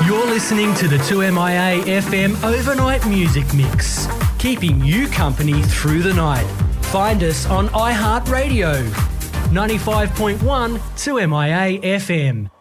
You're listening to the 2MIA FM Overnight Music Mix, keeping you company through the night. Find us on iHeartRadio, 95.1 2MIA FM.